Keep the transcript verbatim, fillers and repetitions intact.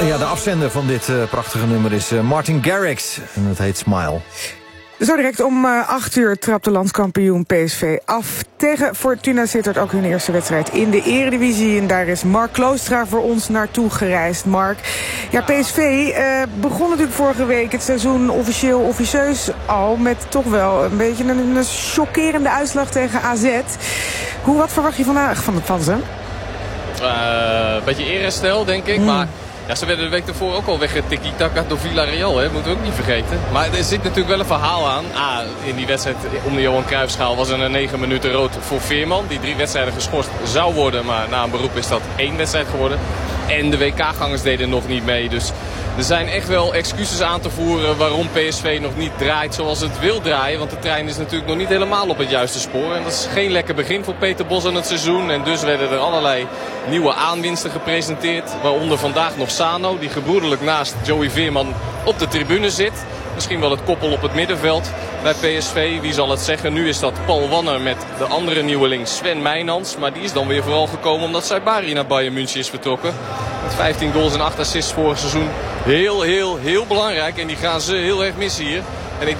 Ja, de afzender van dit uh, prachtige nummer is uh, Martin Garrix. En het heet Smile. Zo direct om uh, acht uur trapt de landskampioen P S V af tegen Fortuna Sittard. Ook hun eerste wedstrijd in de Eredivisie. En daar is Mark Kloostra voor ons naartoe gereisd. Mark, ja, P S V uh, begon natuurlijk vorige week het seizoen officieel officieus al met toch wel een beetje een, een chockerende uitslag tegen A Z. Hoe, wat verwacht je vandaag van, van ze? Uh, een beetje eerherstel, denk ik. Mm. Maar ja, ze werden de week ervoor ook al weggetiki-taka door Villarreal. Hè? Moeten we ook niet vergeten. Maar er zit natuurlijk wel een verhaal aan. Ah, in die wedstrijd om de Johan Cruijffschaal was er een negen minuten rood voor Veerman. Die drie wedstrijden geschorst zou worden. Maar na een beroep is dat één wedstrijd geworden. En de W K-gangers deden nog niet mee. Dus er zijn echt wel excuses aan te voeren waarom P S V nog niet draait zoals het wil draaien. Want de trein is natuurlijk nog niet helemaal op het juiste spoor. En dat is geen lekker begin voor Peter Bos aan het seizoen. En dus werden er allerlei nieuwe aanwinsten gepresenteerd. Waaronder vandaag nog Sano, die gebroederlijk naast Joey Veerman op de tribune zit. Misschien wel het koppel op het middenveld bij P S V. Wie zal het zeggen? Nu is dat Paul Wanner met de andere nieuweling Sven Meijnans. Maar die is dan weer vooral gekomen omdat Saibari naar Bayern München is vertrokken. Met vijftien goals en acht assists vorig seizoen. Heel, heel, heel belangrijk. En die gaan ze heel erg missen hier. En ik